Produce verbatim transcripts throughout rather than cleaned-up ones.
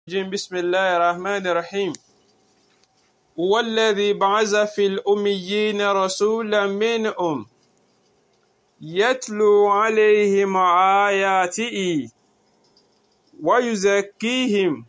بسم الله الرحمن الرحيم. هو الذي بعث في الأميين رسولا منهم يتلو عليهم آياته ويزكيهم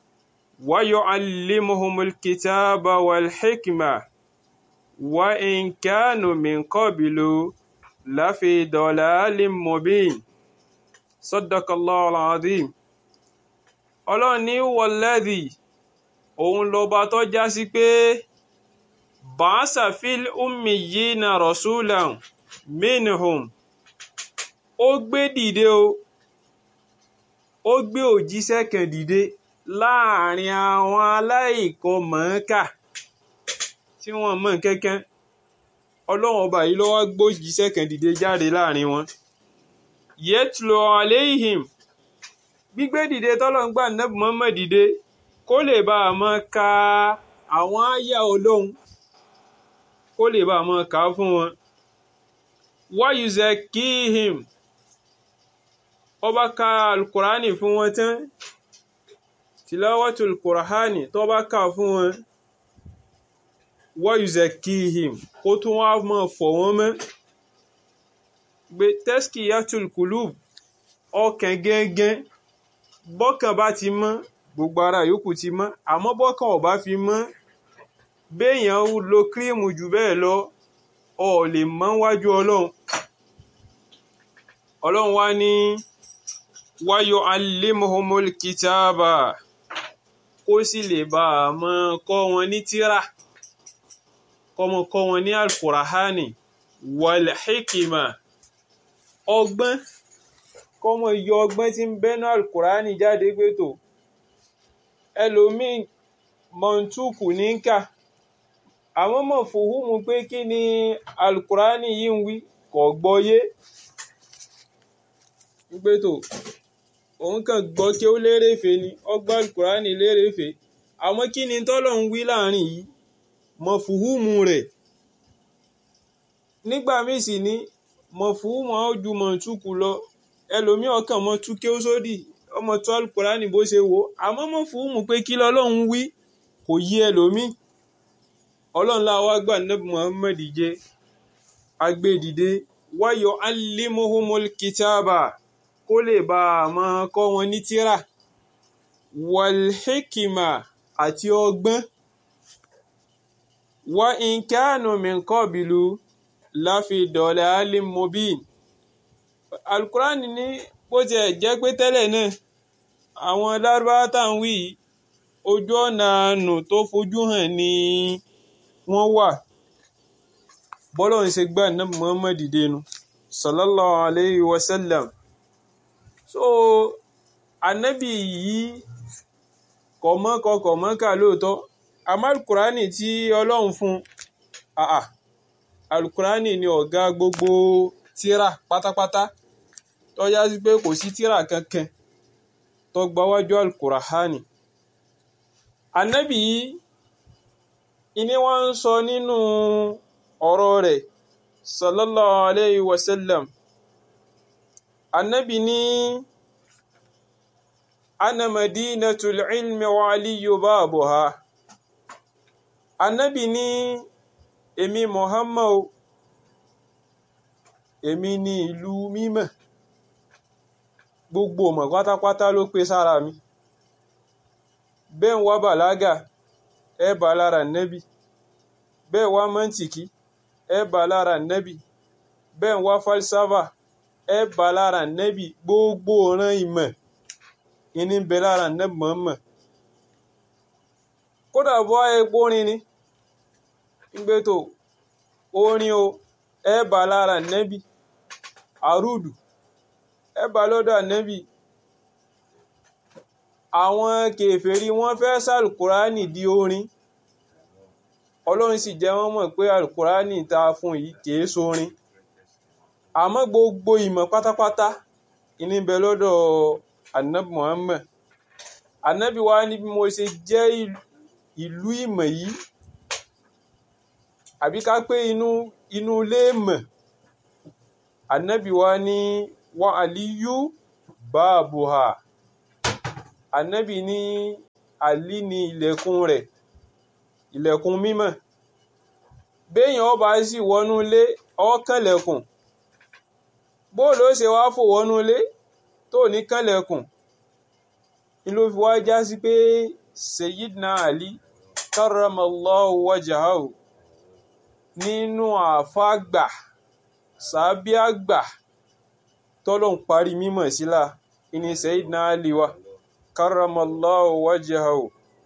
ويعلمهم الكتاب والحكمة وإن كانوا من قبل لفي ضلال مبين. صدق الله العظيم. Ọlọ́run ní wọ̀lẹ́dì òun lọba tó já sí pé bàásà fil ummiyina rasulan minhum ó gbé dìde o ó gbé òjíṣẹ́ kan dìde láàrin àwọn aláìkan mọ̀ọ́kà tí wọ́n mọ̀ kankan. Ọlọ́run ọba yìí ló wá gbé òjíṣẹ́ kan dìde jáde láàrin wọn. Yatlu alayhim, gbígbé dìde tọ́lọ́ ń gbà Nábì Muhammad dìde kó lè bá a mọ́ ka àwọn àyà Ọlọ́run, kó lè bá a mọ́ ka fún wọn. Wa yuzakkihim, ó bá ka alukurani fún wọn tán, tilawatul kurani tó bá ka fún wọn. Wa yuzakkihim, kó tún wá mọ́ fọ̀ wọ́n mọ́. Gbé taskiyatul qulub, ọkàn gẹ́gẹ́ bọ́kàn bá ti mọ́ gbogbo ara yòókù ti mọ́, àmọ́ bọ́kàn ò bá fi mọ́ béèyàn lo kírímù jù bẹ́ẹ̀ lọ ò lè mọ́ wájú Ọlọ́run. Ọlọ́run wá ní wa yu'allimuhumul kitaba, kó sì lè bá a mọ́ kọ́ wọn ní tírà, kó mọ́ kọ́ wọn ní alkurahani wal hikima, ọgbọ́n, kọ́mọ yọ ọgbọ́n tí ń bẹ́nu alukurani jáde pé tó ẹlòmíì mọ̀ntúkù ní ń kà àwọn mọ̀ fòhùnmù pé kí ni alukurani yìí ń wí kò gbọ́yé pé tó òun kàn gbọ́ kí ó lérèfé ni ọgbọ́n alukurani lérèfé, àwọn kí ni tọ́lọ̀ ń wí láàrin yìí mọ̀ fòhùnmù rẹ̀. Nígbà míì sì ní mọ̀ fòhùnmù àwọn ju mọ̀ntúkù lọ, ẹlòmí ọkàn mọ tú kí ó sódì ọmọ tó alukurani bó ṣe wò, àmọ́ mọ́ fún mú pé kí lọ́lọ́run wí kò yí ẹlòmí. Ọlọ́run láwá gbà Nábì Muhammad jẹ́ agbẹ́dìde wa yu'allimuhumul kitaba, kó lè bá a máa kọ́ wọn ní tírà wal hikima àti ọgbọ́n. Wa in kanu min qabilu lafi dalalin mubin. Alukurani ní bó ti ẹ̀ jẹ́ pé tẹ́lẹ̀ náà àwọn Lárúbáwá tá ń wí ojú ọ̀nà àánú tó fojú hàn ni wọ́n wà. Bọ́lọ́run ṣe gbà Nábì Muhammad dìde sallallahu alayhi wa sallam. So ànábì yìí kọ̀mọ́kọ kọ̀mọ́kà lóòótọ́, àmọ́ alukurani tí Ọlọ́run fún àà alukurani ni ọ̀gá gbogbo tírà pátápátá, tó yá sí pé kò sí tírà kankan tó gbáwájú alukurahani. Ànábì yìí ìní wọ́n ń sọ nínú ọ̀rọ̀ rẹ̀ sallallahu alayhi wa sallam. Ànábì ní ana madinatul ilmi wa aliyu babuha. Ànábì ní èmi Muhammad, èmi ní ìlú mímọ́, gbogbo ọmọ pátápátá ló pé sára mi. Bẹ́ẹ̀ wá bàlágà ẹ bá lára nẹ́bì, bẹ́ẹ̀ wá mọ́ntìkì ẹ bá lára nẹ́bì, bẹ́ẹ̀ wá falsafa ẹ bá lára nẹ́bì. Gbogbo ọ̀ràn ìmọ̀ ìní bẹ lára Nábì Muhammad. Kódà bọ́ epo orin ni ìgbé tó orin o ẹ bá lára nẹ́bì, àrùdù ẹ bá lọ́dọ̀ ànábì. Àwọn kèfèrí wọ́n fẹ́ sàlùkùránì di orin, Ọlọ́run sì jẹ́ wọ́n mọ̀ pé alùkùránì ta fún yìí kìí sórin, àmọ́ gbogbo ìmọ̀ pátápátá ìní bẹ lọ́dọ̀ ànábì Muhammad. Ànábì wa ní bí mo ṣe jẹ́ ìlú ìmọ̀ yìí, àbí ká pé inú inú ilé ìmọ̀, ànábì wa ní wa aliyu babuha, Ànábì ní Àlí ní ilẹ̀kùn rẹ̀, ilẹ̀kùn mímọ́. Béèyàn ó bá sì wọnú ilé ó kànlẹ̀kùn, bó ló ṣe wá fò wọnú ilé tó ní kànlẹ̀kùn? Ní ló fi wá já sí pé Sayyidina Ali karramallahu wajhahu nínú àfá àgbà, sàábí àgbà tọ́lọ́hun parí mímọ̀ sílá ìní Sayyidina Ali wa karramallahu wajhahu.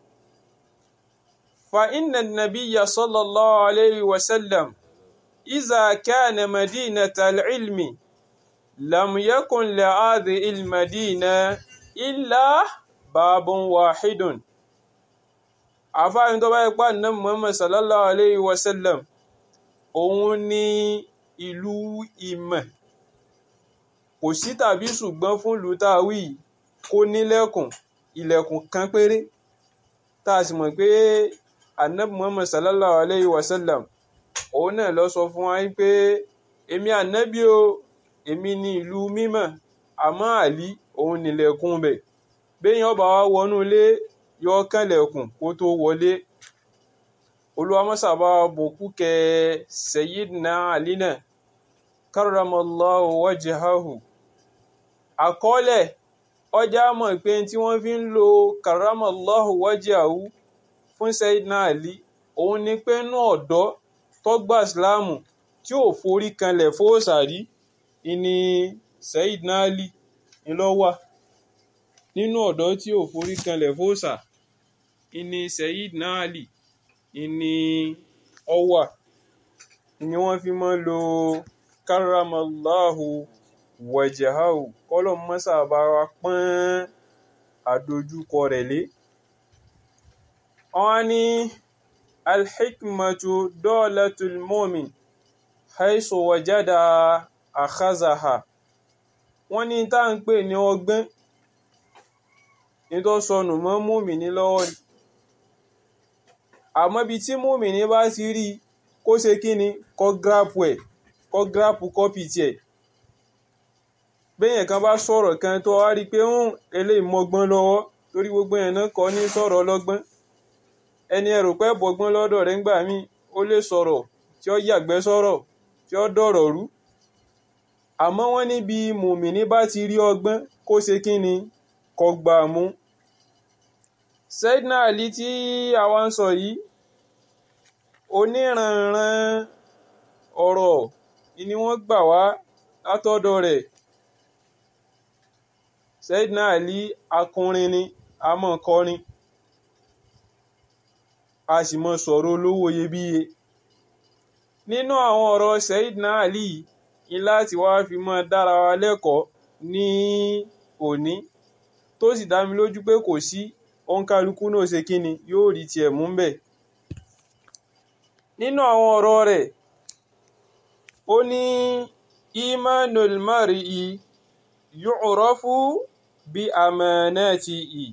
Fa inna an-nabiyya sallallahu alayhi wa sallam iza kana madinata al-ilmi lam yakun li hadhihi al-madina illa babun wahidun. Àfáàrin tó bá yẹ pá Ànábì Muhammad sallallahu alayhi wa sallam òun ni ìlú ìmọ̀, kò sí tàbí ṣùgbọ́n fún ìlú táwí kó nílẹ̀kùn, ilẹ̀kùn kan péré. Tá a sì mọ̀ pé Ànábì Muhammad sallallahu alayhi wa sallam òun náà ló sọ fún wa pé èmi Ànábì o, èmi ni ìlú mímọ̀, àmọ́ Àlí òun nílẹ̀kùn bẹ̀. Béèyàn bá wá wọnú ilé yóò kànlẹ̀kùn kó tó wọlé. Olúwa mọ́sà bá bùkún kẹ́ Sayyidina Ali náà karramallahu wajhahu. Àkọọ́lẹ̀ ọjà mọ̀ pé tí wọ́n fi ń lo karramallahu wajhahu fún Sayyidina Ali òun ni pé inú ọ̀dọ́ tó gba Ìsìláàmù tí ò forí kanlẹ̀ fóòsàrí ìní Sayyidina Ali ìlọ́wà. Nínú ọ̀dọ́ tí ò forí kanlẹ̀ fóòsà ìní Sayyidina Ali ìní ọwà, ni wọ́n fi máa lo karramallahu wajhahu. Kọ́lọ̀ mọ́sà bá wa pọ́n àdójúkọ rẹ̀ lé. Wọ́n ní al-hikmatu dawlatul mu'min haythu wajada akhazaha. Wọ́n ní tá ń pè ní ọgbọ́n ní tó sọnù mọ́ mùmínì lọ́wọ́ ni. Àmọ́ bí tí mùmínì bá ti rí kó ṣe kí ni kó grápù ẹ̀, kó grápù kọ́pì tiẹ̀. Béèyàn kan bá sọ̀rọ̀ kan tó wá rí pé ń eléyìí mọ́gbọ́n lọ́wọ́, torí gbogbo yẹn náà kọ́ ní sọ̀rọ̀ ọlọ́gbọ́n. Ẹni ẹ rò pé bọ́gbọ́n lọ́dọ̀ rẹ̀ ńgbà míì ó lè sọ̀rọ̀ tí ó yàgbẹ́ sọ̀rọ̀ tí ó dọ̀rọ̀ rú. Àmọ́ wọ́n ní bí mùmínì bá ti rí ọgbọ́n kó ṣe kí ni kó gbà mú. Sayyidina Ali tí àwa ń sọ yìí, oníranran ọ̀rọ̀ ni wọ́n gbà wá látọ̀dọ̀ rẹ̀. Sayyidina Ali akọrin ni, a máa kọrin, a sì máa sọ̀rọ̀ olówó iyebíye. Nínú àwọn ọ̀rọ̀ Sayyidina Ali yìí láti wá fi máa dára wa lẹ́kọ̀ọ́ ní òní, tó sì dá mi lójú pé kò sí òǹkálukú náà ṣe kíni yóò rí tiẹ̀ mú bẹ̀. Nínú àwọn ọ̀rọ̀ rẹ̀ ó ní imanul mar'i yu'rafu bi amanatihi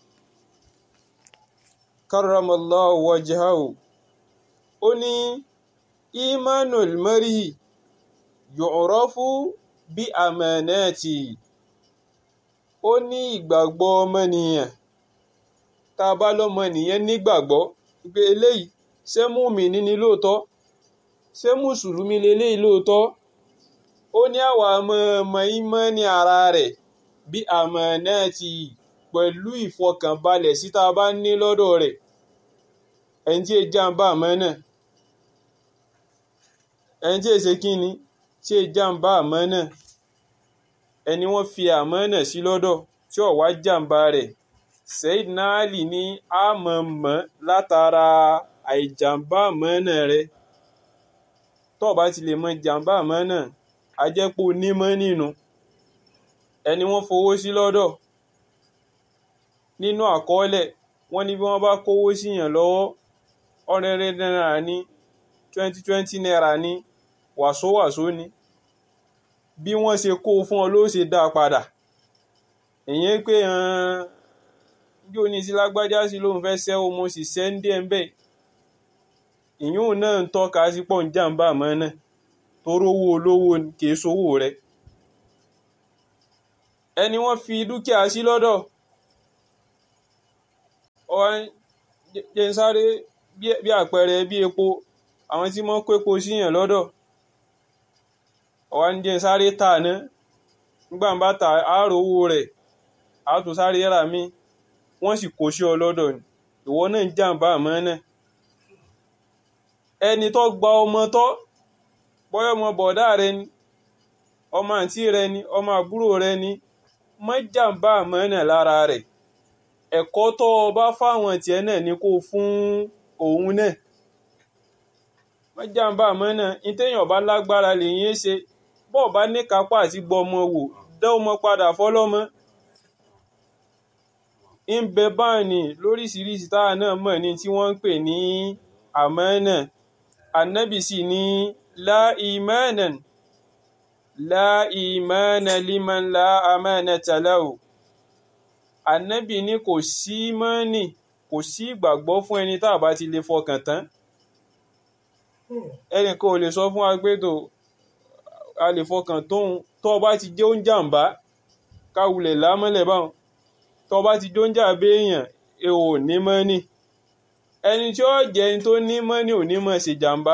karramallahu wajhahu. Ó ní imanul mar'i yu'rafu bi amanatihi. Ó ní ìgbàgbọ́ ọmọnìyàn, tá a bá lọ́mọnìyàn nígbàgbọ́ pé eléyìí ṣé mùmínì ni lóòótọ́, ṣé mùsùlùmí leléyìí lóòótọ́. Ó ní àwa ọmọ ìmánì ara rẹ̀ bí amanatihi pẹ̀lú ìfọkànbalẹ̀ sí tá a bá ní lọ́dọ̀ rẹ̀. Ẹni tí è jàmbá àmánà, ẹni tí è ṣe kíni tí è jàmbá àmánà, ẹni wọ́n fi àmánà sí lọ́dọ̀ tí ó wá jàmbá rẹ̀. Sayyidina Ali ní a mọ̀ mọ́ látara àìjàmbá àmánà rẹ̀. Tó bá ti lè mọ jàmbá àmánà, a jẹ́ pé onímọ̀ nínú ẹni wọ́n fowó sí lọ́dọ̀. Nínú àkọọ́lẹ̀ wọ́n ní bí wọ́n bá kówó síyàn lọ́wọ́, ọ̀rẹ́rẹ́ náírà ní, twenty twenty náírà ní, wàsówàsó ni. Bí wọ́n ṣe kó fún ọ ló ṣe dá padà. Ìyẹn pé hàn bí ó ní sí lágbájá sí lóun fẹ́ ṣẹ́ o, mo sì ṣẹ́ ń dé ẹ̀ ń bẹ̀. Ìyún náà ń tọ́ka sí pọ̀ ń jàmbá àmánà torí owó olówó kìí sówó rẹ̀. Ẹni wọ́n fi dúkìá sí lọ́dọ̀, ọwá jẹ́ ń sáré bí àpẹẹrẹ bí epo àwọn tí wọ́n kó epo síyàn lọ́dọ̀ ọwá ń jẹ́ ń sáré tà ná nígbà ń bá ta àárò owó rẹ̀ àtò sáré rà mí wọ́n sì kó sí ọ lọ́dọ̀ ni ìwọ náà ń jàǹbá àmọ́ náà ẹni tó gba ọmọ tọ́ bọ́yọ́ ọmọ bọ̀dá rẹ ni ọmọ àǹtí rẹ ni ọmọ àbúrò rẹ ni má jàǹbá àmọ́ náà lára rẹ̀ ẹ̀kọ́ tó o bá fáwọn tiẹ̀ náà ni kó fún òun náà má jàǹbá àmọ́ náà ní téèyàn bá lágbára lèyìn ṣe bọ́ọ̀ bá ní kápá àti gbọmọ wò dá ọmọ padà fọlọ́mọ ń bẹ báàní lóríṣiríṣi táà náà mọ̀ ní tí wọ́n ń pè ní àmánà ànábì sì ní la imanan la imana liman la amanata lahu ànábì ní kò sí mọ́nì kò sí ìgbàgbọ́ fún ẹni tá a bá ti lè fọkàn tán ẹnìkan ò lè sọ fún agbẹ́dọ̀ a lè fọkàn tóun tó bá ti jẹ́ oúnjàmbá káwulẹ̀ lámọ́lẹ̀ báwọn tó bá ti jó ń jà béèyàn ẹ ò ní mọ́nì ẹni tí ó jẹ́ ẹni tó ní mọ́nì ò ní mọ̀ ṣe jàmbá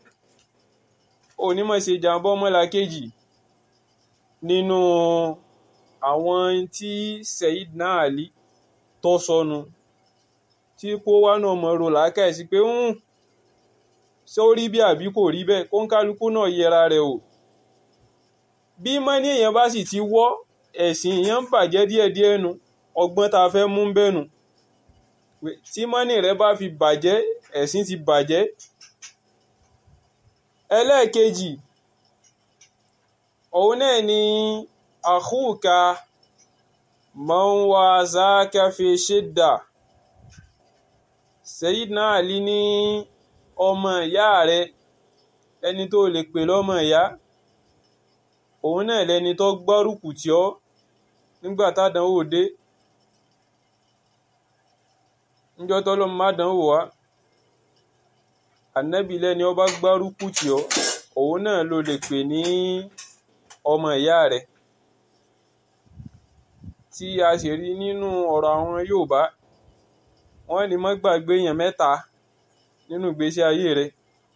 ò ní mọ̀ ṣe jàmbá ọmọlàkejì nínú àwọn tí Sayyidina Ali tó sọnù tí kó wá náà mọ̀ rò lákàí sí pé ń ṣé ó rí bí àbí kò rí bẹ́ẹ̀ kó ń kálukú náà yẹra rẹ̀ o bí mọ́nì èèyàn bá sì ti wọ́ ẹ̀sìn èèyàn ń bàjẹ́ díẹ̀díẹ̀ nu ọgbọ́n tá a fẹ́ mú bẹ́nu tí mọ́nì rẹ bá fi bàjẹ́ ẹ̀sìn ti bàjẹ́ ẹlẹ́ẹ̀kejì òun náà ni akhuka man wazaka fi shidda Sayyidina Ali ní ọmọ ìyá rẹ ẹni tó lè pè lọ́mọ ìyá òun náà lẹni tó gbárùkù tì ọ́ nígbà tádánwò dé níjọ́ tọ́lọ́ má dánwò wá ànábì lẹ́ni ó bá gbárùkù tì ọ́ òun náà ló lè pè ní ọmọ ìyá rẹ̀ tí a sì rí nínú ọ̀rọ̀ àwọn Yorùbá wọ́n ní má gbàgbé èèyàn mẹ́ta nínú ìgbésí ayé rẹ̀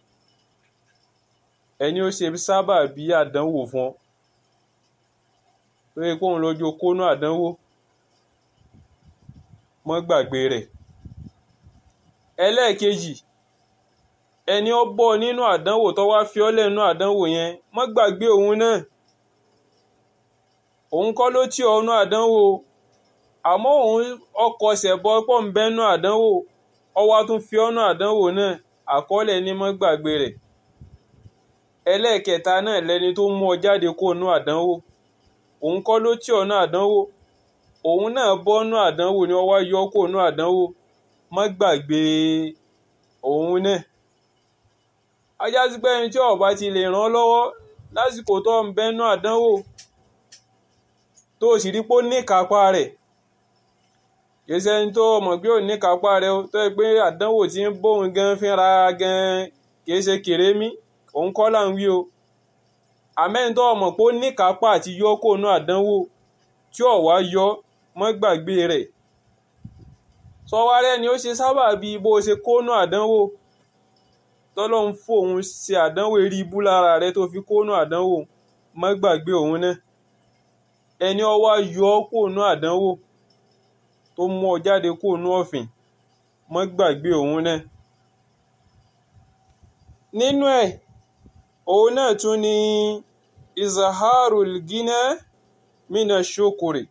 ẹni ó ṣe sábà bí àdánwò fún ọ tó yẹ kóun lọ́jọ́ kónú àdánwò má gbàgbé rẹ̀ ẹlẹ́ẹ̀kejì ẹni ó bọ́ nínú àdánwò tó wá fi ọ́ lẹ́nu àdánwò yẹn má gbàgbé òun náà òun kọ́ ló tì ọ́ nú àdánwò àmọ́ òun ọkọ̀ ṣẹ̀bọ pọ̀ ń bẹ́nu àdánwò ọwá tún fi ọ́ nú àdánwò náà àkọọ́lẹ̀ ní má gbàgbé rẹ̀ ẹlẹ́ẹ̀kẹta náà lẹni tó mú ọ jáde kó nú àdánwò òun kọ́ ló tì ọ́ nú àdánwò òun náà bọ́ nú àdánwò ni ó wá yọ kó nú àdánwò má gbàgbé òun náà ajá sí pé ẹni tí ó bá ti lè ràn ọ́ lọ́wọ́ lásìkò tó ń bẹ́nu àdánwò tó sì rí pé ó ní ìkápá rẹ̀ kìí ṣe ẹni tó mọ̀ pé ó ní ìkápá rẹ̀ tó yẹ pé àdánwò tí ń bóun gan fínra gan kìí ṣe kèrémí òun kọ́ là ń wí o àmẹ́ni tó mọ̀ pé ó ní ìkápá àti yọ kó nú àdánwò tí ó wá yọ má gbàgbé rẹ̀ sọwárẹ́ ni ó ṣe sábà bí bó ṣe kónú àdánwò tọ́lọ́run fòun ṣe àdánwò eré ibú lára rẹ tó fi kónú àdánwò má gbàgbé òun náà ẹni ó wá yọ ọ́ kónú àdánwò tó mú ọ jáde kónú ọ̀fìn má gbàgbé òun náà nínú ẹ̀ òun náà tún ni izaharul gina mina shukuri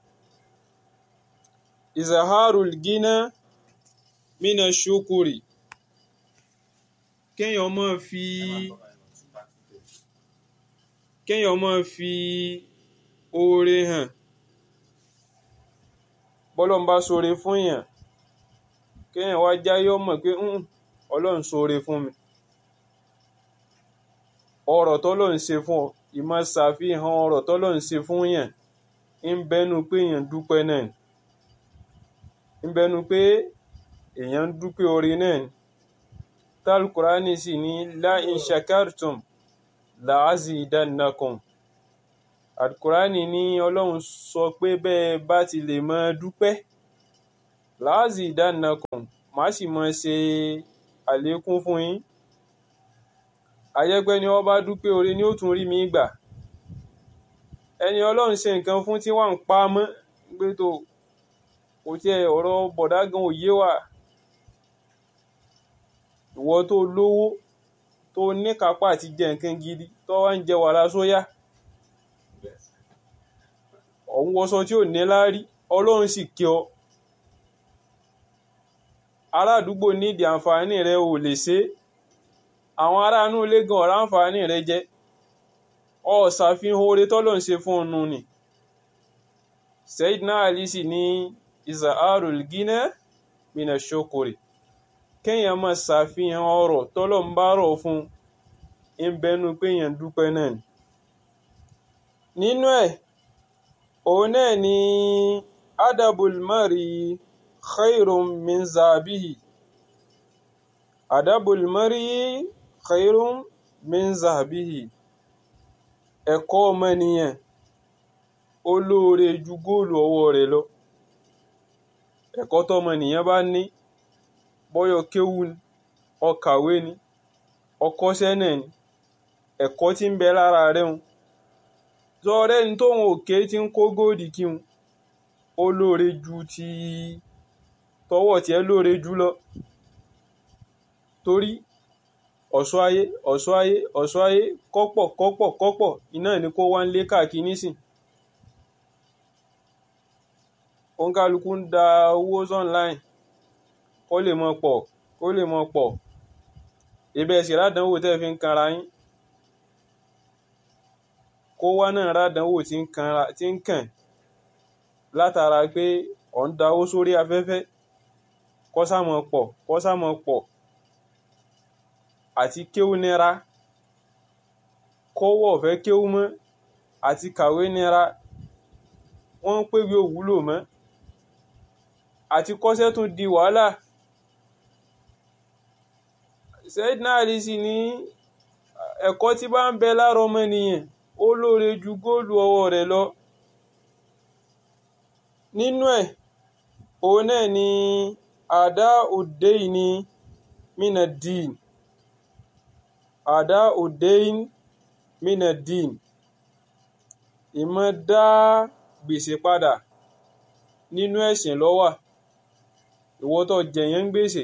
izaharul gina mina shukuri kéèyàn máa fi kéèyàn máa fi oore hàn bọ́lọ́run bá ṣoore fún yàn kéèyàn wá jáyé ọmọ pé Ọlọ́run ṣoore fún mi ọ̀rọ̀ tọ́lọ́run ṣe fún ọ ìmọ̀ ṣàfihàn ọ̀rọ̀ tọ́lọ́run ṣe fún yàn ń bẹnu pé èèyàn dúpẹ́ náà ń bẹnu pé èèyàn ń dúpẹ́ oore náà ni tálkùránì sì ní la in shakartum la azidannakum alkùránì ní Ọlọ́run sọ pé bẹ́ẹ̀ bá ti lè máa dúpẹ́ lazidannakum má sì máa ṣe àlékún fún yín. Ayẹ́pẹ́ ni wọ́n bá dúpẹ́ oore ni ó tún rí mi gbà. Ẹni Ọlọ́run ṣe nǹkan fún tí wọ́n ń pa mọ́ gbé tó kò tiẹ̀ ọ̀rọ̀ bọ̀dá gan òye wà. Ìwọ tó lówó tó níkápá àti jẹ nǹkan gidi tó wá ń jẹ wàrà sóyà. Ọ̀hún wọṣọ tí ò ní láárí, Ọlọ́run sì kẹ́ ọ. Ará àdúgbò nídìí àǹfààní rẹ ò lè ṣe. Àwọn ará inú ilé gan ọ̀rá àǹfààní rẹ jẹ. Ó ṣàfihàn oore t'Ọlọ́run ṣe fún ọ̀nù ni. Sayyidina Ali sì ní izharul ghina mina shukuri. Kéèyàn máa ṣàfihàn ọrọ̀ t'Ọlọ́run bá rọ̀ fún ń bẹnu pé èèyàn dúpẹ́ náà ni. Nínú ẹ̀ òun náà ni adabul mari khairun min zahabihi. Adabul mari khairun min zahabihi. Ẹ̀kọ́ ọmọnìyàn ó lóore ju góòlù ọwọ́ rẹ̀ lọ. Ẹ̀kọ́ tọ́mọnìyàn bá ní, bọ́yọ̀ kéwú ni, ó kàwé ni, ó kọ́ṣẹ́ náà ni, ẹ̀kọ́ tí ń bẹ lára rẹ̀ hun. Sọ̀rẹ́ ní tóun òkè tí ń kó góòdì kí hun, ó lóore ju ti tọwọ́ tí ẹ lóore jù lọ. Torí ọ̀ṣọ́ ayé, ọ̀ṣọ́ ayé, ọ̀ṣọ́ ayé, kọ́pọ̀, kọ́pọ̀, kọ́pọ̀, iná ni kó wá ń lé káàkiri nísìn. Òǹkàlùkù ń da owó online kó lè mọ pọ̀, kó lè mọ pọ̀. Ibẹ̀ sì rádánwò tẹ́ fi ń kanra yín. Kó wá náà rádánwò tí ń kanra, tí ń kàn látara pé ọ̀ ń da owó sórí afẹ́fẹ́. Kó sá mọ pọ̀, kó sá mọ pọ̀. Àti kéwú nira, kọ́wọ́ ọ̀fẹ́ kéwú mọ́, àti kàwé nira, wọ́n ń pè wí òwúlò mọ́. Àti kọ́ṣẹ́ tún di wàhálà. Sayyidina Ali sì ní ẹ̀kọ́ tí bá ń bẹ lára ọmọnìyàn ó lóore ju góòlù ọwọ́ rẹ̀ lọ. Nínú ẹ̀ òun náà ni ada'ud-dayni minad-din. Ada'ud-dayn minad-din. Ìmọ̀ dá gbèsè padà nínú ẹ̀sìn ló wà. Ìwọ tó jẹ̀yàn gbèsè,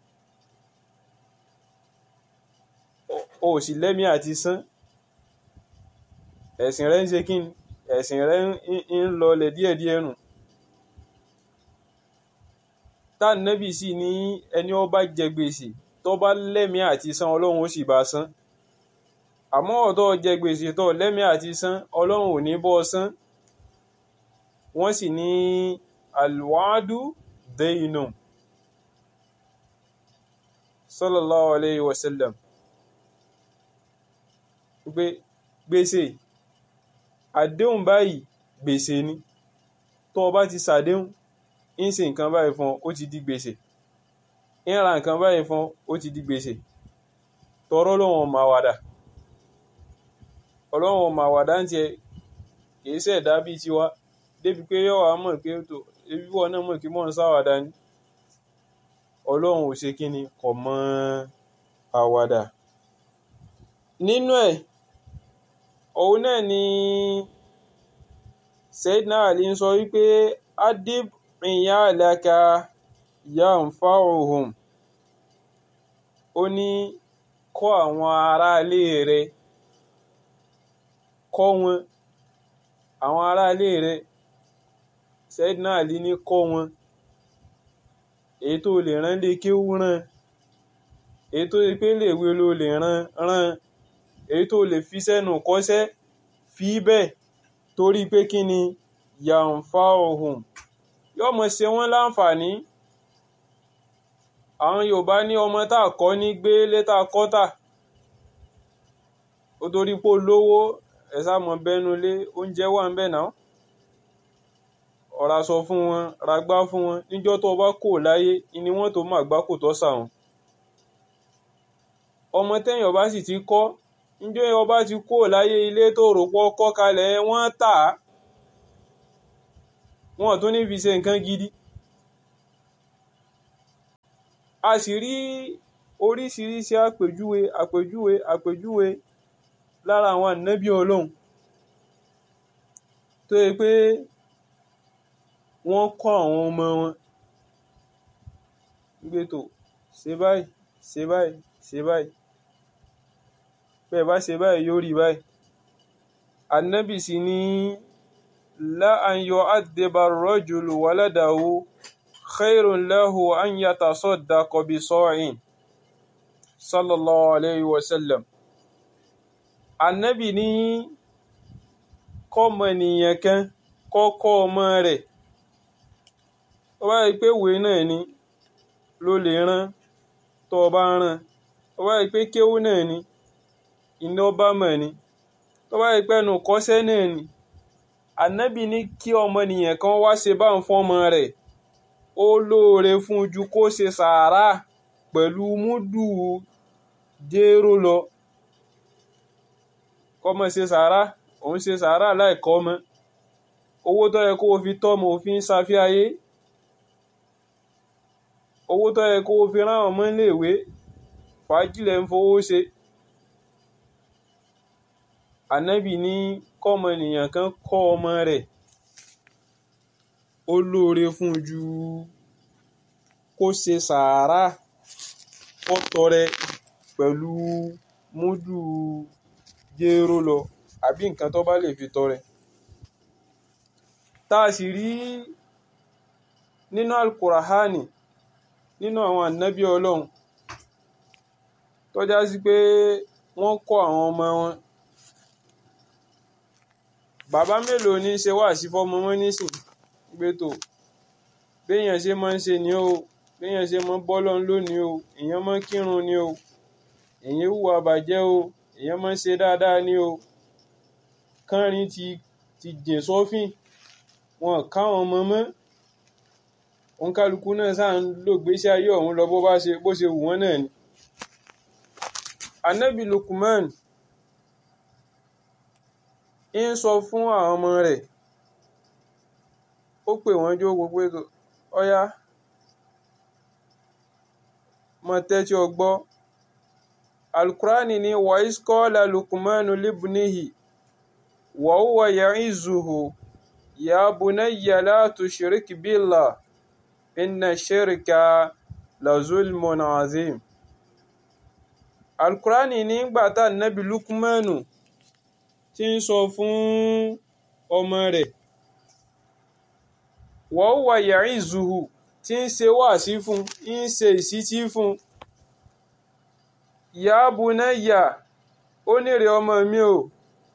o sì lẹ́mí àti san. Ẹ̀sìn rẹ̀ ń ṣe kíni? Ẹ̀sìn rẹ̀ ń lọlẹ̀ díẹ̀díẹ̀ nù. Tánàbí sì ní ẹni ó bá jẹ gbèsè tó bá lẹ́mí àti san, Ọlọ́run ó sì bá san. Àmọ́ ọ̀tọ̀ jẹ gbèsè tó lẹ́mí àti san, Ọlọ́run ò ní bọ́ san. Wọ́n sì ní alwa'du daynun. Sallallahu alayhi wa sallam. Pé gbèsè, àdéhùn báyìí gbèsè ni. Tó bá ti ṣàdéhùn, ń ṣe nǹkan báyìí fún ọ, ó ti di gbèsè. Ń ra nǹkan báyìí fún ọ, ó ti di gbèsè. Tọrọ Ọlọ́run ò máa wàdà. Ọlọ́run ò máa wàdà ń tiẹ̀, kìí ṣẹ̀dá bíi tiwa. Débi pé yóò wá mọ̀ pé tó, ebi wọ́n náà mọ̀ kí mò ń ṣàwàdà ni. Ọlọ́run ò ṣe kíni, kò mọ àwàdà. Nínú ẹ̀ òun náà ni Sayyidina Ali ń sọ wípé adib iyalaka yanfa'uhum. Ó ní kọ́ àwọn ará ilé rẹ̀, kọ́ wọn. Àwọn ará ilé rẹ̀, Sayyidina Ali ní kọ́ wọn. Èyí tó lè rán lé kéwú rán. Èyí tó lè pé lè wé ló lè rán rán. Èyí tó lè fi sẹ́nu kọ́ṣẹ́ fi bẹ́ẹ̀. Torí pé kí ni yanfa'uhum. Yóò mọ̀ ṣe wọ́n láǹfààní. Àwọn Yorùbá ní ọmọ tá kọ́ ní gbé létà kọ́tà. Ó torí pé olówó ẹ̀sà mọ̀ bẹ́nu lé oúnjẹ wà ń bẹ̀ náà. Ọ̀rá sọ fún wọn, ragbá fún wọn. Níjọ́ tó bá kò láyé, ni wọ́n tó máa gbá kò tọ́ sàwọn. Ọmọ tẹ́yìn ọba sì ti kọ́, níjọ́ ọba ti kò láyé, ilé tó rò pọ̀ kọ́ kalẹ̀ wọ́n tà á. Wọ́n tún ní fi ṣe nǹkan gidi. a sì rí oríṣiríṣi àpèjúwe àpèjúwe àpèjúwe lára àwọn ànábì Ọlọ́run tó yẹ pé wọ́n kọ́ àwọn ọmọ wọn gbé tó ṣe báyìí ṣe báyìí ṣe báyìí bẹ́ẹ̀ bá ṣe báyìí yóò rí báyìí. Ànábì sì ní la an yu'addiba ar-rajulu waladahu khayrun lahu an yatasaddaqa bi sa'in sallallahu alayhi wa sallam. Ànábì ní kọ́mọ nìyẹn kan kọ́kọ́ ọmọ rẹ̀ ó bá rí pé ìwé náà ni ló lè rán tó bá rán ó bá rí pé kéwú náà ni iná bá mọ̀ ni tó bá rí pé ẹnu kọ́ṣẹ́ náà ni. Ànábì ní kí ọmọnìyàn kan wá ṣe bá ń fọ́mọ rẹ̀ ó lóore fún ju kó ṣe sàárà pẹ̀lú múdù jéró lọ. Kọ́mọ ṣe sàárà òun ṣe sàárà láìkọ́ ọmọ owó tó yẹ kó o fi tọ́mọ òfin ṣàfihàn ayé owó tó yẹ kó o fi rán ọmọ iléèwé fàájìlẹ̀ ń fowó ṣe. Ànábì ní kọ́mọ ènìyàn kan kọ́ ọmọ rẹ̀ ó lóore fún ju kó ṣe sàárà kó tọrẹ pẹ̀lú múdù jéró lọ àbí nǹkan tó bá lè fi tọrẹ. Tá a sì rí nínú Al-Qur'ani nínú àwọn ànábì Ọlọ́run tó já sí pé wọ́n kọ́ àwọn ọmọ wọn. Bàbá mélòó ní ṣe wáàsí fọ́mọ wọn nísìn gbé tó béèyàn ṣe máa ń ṣe ni o béèyàn ṣe máa ń bọ́ lọ́n lónìí o èèyàn máa ń kírun ni o èèyàn hùwà bàjẹ́ o èèyàn máa ń ṣe dáadáa ni o. Kánrin ti ti jìn sọ́fìn wọn káwọn ọmọ mọ́ òǹkálukú náà sáà ń lò gbésí ayé ọ̀hún lọ bó bá ṣe bó ṣe wù wọ́n náà ni. Ànábì Lukman ń sọ fún àwọn ọmọ rẹ̀ ó pè wọ́n jó gbogbo ètò ọ̀yá mọ tẹ́tí ọgbọ́. Al-Qur'ani ní wa iz qala Lukmanu libnihi wa huwa ya'izuhu ya bunayya la tushrik billah inna shirka la zulmun azim. Al-Qur'ani ní ìgbà tá Ànábì Lukmanu tí ń sọ fún ọmọ rẹ̀ wa huwa ya'izuhu tí ń ṣe wáàsí fún ń ṣe ìsítí fún ya bunayya ó nírè ọmọ mi o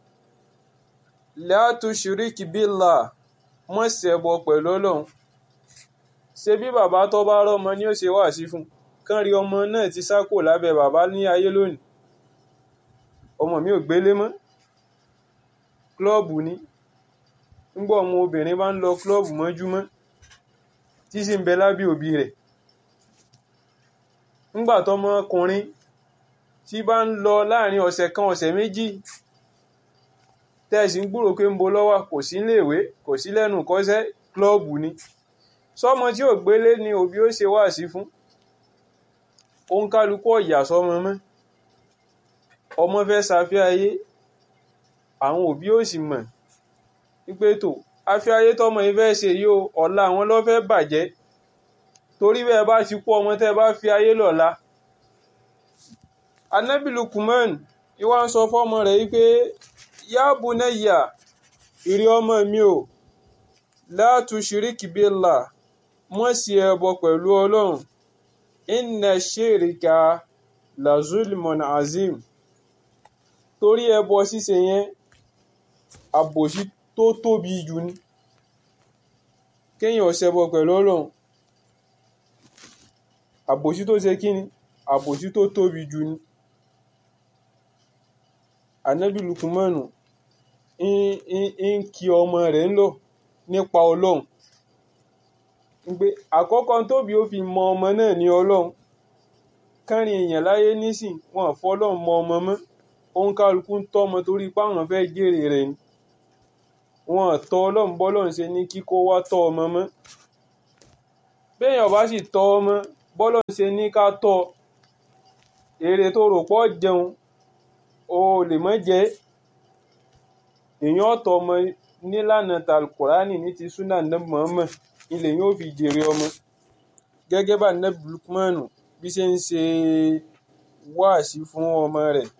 la tushrik billah mọ́ ṣẹbọ pẹ̀lú Ọlọ́run. Ṣé bí bàbá tó bá rọ́mọ ni ó ṣe wáàsí fún kán rí ọmọ náà ti sá kò lábẹ́ bàbá ní ayé lónìí. Ọmọ mi ò gbélé mọ́ klọ́ọ̀bù ni ńgbọ́ ọmọ obìnrin bá ń lọ klọ́ọ̀bù mọ́júmọ́ tí sì ń bẹ lábẹ́ òbí rẹ̀. Ńgbà tọmọ ọkùnrin tí bá ń lọ láàrin ọ̀sẹ̀ kan ọ̀sẹ̀ méjì tẹ́ẹ̀sì ń gbúrò pé ń bo lọ́wọ́ kò sí iléèwé kò sí lẹ́nu kọ́ṣẹ́ klọ́ọ̀bù ni. Sọ́mọ tí ò gbélé ni òbí ó ṣe wáàsí fún òǹkálukú ọ̀yà sọ́mọ mọ́ ọmọ fẹ́ ṣàfihàn ayé àwọn òbí ò sì mọ̀ wípé tó afẹ́ ayé tọ́mọ yìí fẹ́ ṣe yìí o ọ̀la àwọn ló fẹ́ bàjẹ́ torí bẹ́ẹ̀ bá ti kú ọmọ tẹ́ bá fi ayé lọ́la. Ànábì Lukman ìwà ń sọ fọ́mọ rẹ̀ wípé ya bunayya ìrí ọmọ mi o la tushrik billah mọ́ sí ẹbọ pẹ̀lú Ọlọ́run inna shirka la zulmun azim torí ẹbọ ṣíṣe yẹn àbòsí tó tóbi jù ni. Kéèyàn ṣẹbọ pẹ̀lú Ọlọ́run àbòsí tó ṣe kíni àbòsí tó tóbi jù ni. Ànábì Lukmanu ń kí ọmọ rẹ̀ ń lọ nípa Ọlọ́run pé àkọ́kọ́ tóbi ó fi mọ ọmọ náà ní Ọlọ́run. Kánrin èèyàn láyé nísìn wọn fọlọ́run mọ ọmọ mọ́ òǹkálukú ń tọ́ ọmọ torí páwọn fẹ́ jèrè rẹ̀ ni. Wọn tọ́ Ọlọ́run bọ́lọ́run ṣe ní kíkó wá tọ́ ọmọ mọ́. Béèyàn bá sì tọ́ ọmọ bọ́lọ̀ ṣe ní ká tọ́ èrè tó rò pọ̀ jẹun o lè mọ́ jẹ èèyàn ọ̀tọ̀ ọmọ nílànà tàlùkùránì ní ti súnà Nábì Muhammad ilẹ̀ yóò fi jèrè ọmọ gẹ́gẹ́ bá Nábì Lukmanu bí ṣe ń ṣe wáàsí fún ọmọ rẹ̀.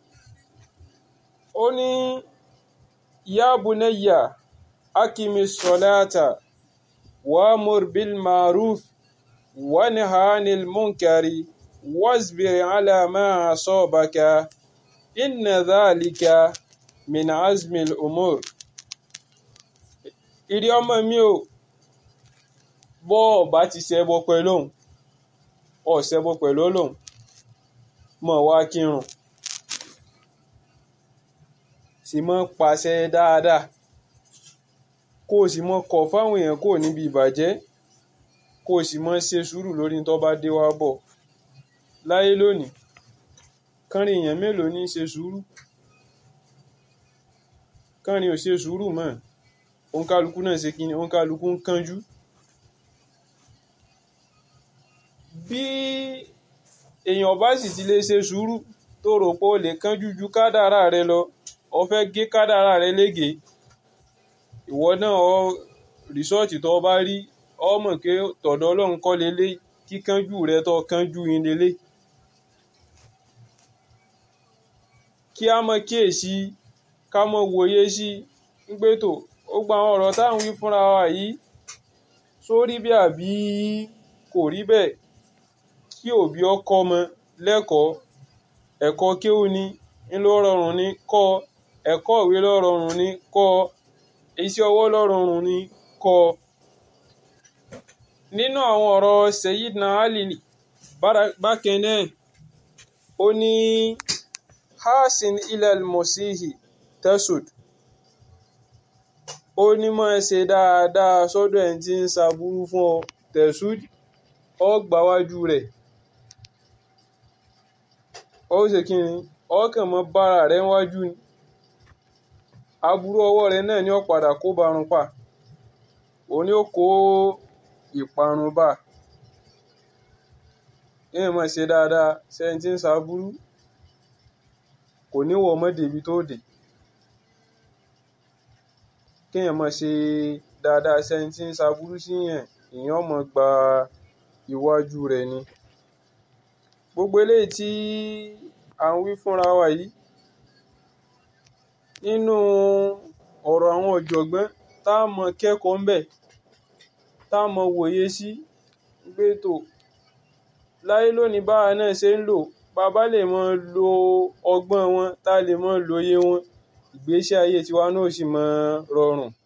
Ó ní ya bunayya akimi ssolata wa'mur bil ma'ruf wanha 'anil munkari wasbir 'ala ma asabaka inna dhalika min azmil umur. Ìrí ọmọ mi o, bọ́ ọba ti ṣẹbọ pẹ̀lú òun ọ ṣẹbọ pẹ̀lú Ọlọ́hun mọ̀ wá kírun sì mọ́ pàṣẹ dáadáa kó o sì mọ́ kọ̀ fáwọn èèyàn kó níbi ìbàjẹ́ kó o sì mọ́ ṣe sùúrù lórí tó bá dé wá bọ̀. Láyé lónìí kánrin èèyàn mélòó ní ṣe sùúrù? Kánrin ò ṣe sùúrù mọ́, òǹkálukú náà ṣe kíni, òǹkálukú ń kánjú. Bí èèyàn bá sì ti lè ṣe sùúrù tó rò pé o lè kánjú ju kádàrá rẹ lọ, o fẹ́ gé kádàrá rẹ lége, ìwọ náà ọ rìsọ́ọ̀tì tó bá rí ọ mọ̀ pé tọ̀dọ̀ Ọlọ́run kọ́ lélẹ̀ kí kánjú rẹ tó kánjú yín lélẹ̀. Kí a mọ̀ kíyèsí ká mọ̀ wòye sí pé tó ó gba àwọn ọ̀rọ̀ táwọn wí fúnra wa yìí sórí bí àbí kò rí bẹ́ẹ̀. Kí òbí ọkọ ọmọ lẹ́kọ̀ọ́ ẹ̀kọ́ kéwú ni ńlọ rọrùn ni kọ́ ẹ̀kọ́ ìwé lọ rọrùn ni kọ́ iṣẹ́ ọwọ́ lọ rọrùn ni kọ́. Nínú àwọn ọ̀rọ̀ Sayyidina Ali bákan náà ó ní hasin ilal musihi tasud, ó ní máa ṣe dáadáa sọ́dọ̀ ẹni tí ń ṣaburú fún ọ tasud, ọ gbáwájú rẹ̀ ó ṣe kí ni ọkàn mọ́ bára rẹ̀ wájú ni aburú ọwọ́ rẹ̀ náà ni ó padà kó barun pa òun ni ó kó ìparun bá. Èèyàn máa ṣe dáadáa sẹ́ni tí ń ṣaburú kò ní wọ mọ́ débi tó dé. Kéèyàn máa ṣe dáadáa sẹ́ni tí ń ṣaburú síyàn èèyàn máa gba iwájú rẹ̀ ni. Gbogbo eléyìí tí à ń wí fúnra wa yìí nínú ọ̀rọ̀ àwọn ọ̀jọ̀gbọ́n tá a mọ̀ kẹ́kọ̀ọ́ ń bẹ̀ tá a mọ̀ wòye sí pé tó láyé lónìí báwa náà ṣe ń lò bàbá lè mọ lo ọgbọ́n wọn tá a lè mọ lóye wọn ìgbésí ayé tiwa náà sì mọ rọrùn.